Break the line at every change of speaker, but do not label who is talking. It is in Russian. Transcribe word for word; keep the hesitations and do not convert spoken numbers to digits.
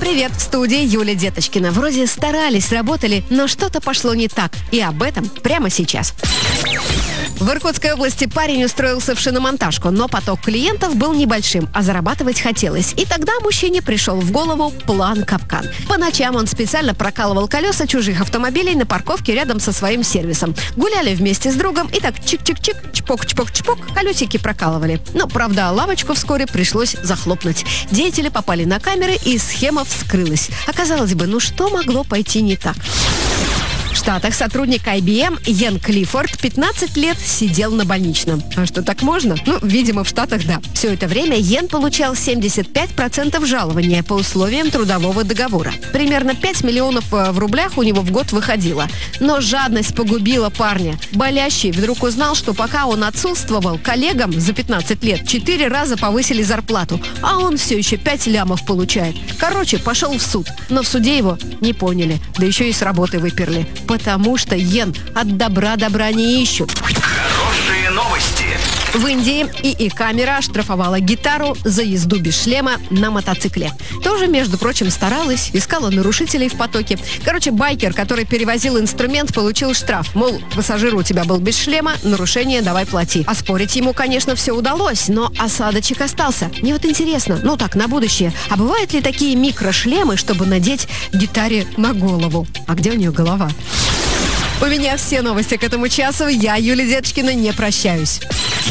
Привет, в студии Юлия Деточкина. Вроде старались, работали, но что-то пошло не так. И об этом прямо сейчас. В Иркутской области парень устроился в шиномонтажку, но поток клиентов был небольшим, а зарабатывать хотелось. И тогда мужчине пришел в голову план-капкан. По ночам он специально прокалывал колеса чужих автомобилей на парковке рядом со своим сервисом. Гуляли вместе с другом и так чик-чик-чик, чпок-чпок-чпок, колесики прокалывали. Но, правда, лавочку вскоре пришлось захлопнуть. Деятели попали на камеры, и схема вскрылась. А казалось бы, ну что могло пойти не так? В Штатах сотрудник ай би эм Йен Клиффорд пятнадцать лет сидел на больничном. А что, так можно? Ну, видимо, в Штатах да. Все это время Йен получал семьдесят пять процентов жалования по условиям трудового договора. Примерно пять миллионов в рублях у него в год выходило. Но жадность погубила парня. Болящий вдруг узнал, что пока он отсутствовал, коллегам за пятнадцать лет четыре раза повысили зарплату, а он все еще пять лямов получает. Короче, пошел в суд. Но в суде его не поняли, да еще и с работы выперли. Потому что Йен от добра добра не ищут.
Хорошие новости.
В Индии ИИ-камера оштрафовала гитару за езду без шлема на мотоцикле. Тоже, между прочим, старалась, искала нарушителей в потоке. Короче, байкер, который перевозил инструмент, получил штраф. Мол, пассажир у тебя был без шлема, нарушение давай плати. Оспорить ему, конечно, все удалось, но осадочек остался. Мне вот интересно, ну так, на будущее, а бывают ли такие микрошлемы, чтобы надеть гитаре на голову? А где у нее голова? У меня все новости к этому часу. Я, Юлия Деточкина, не прощаюсь.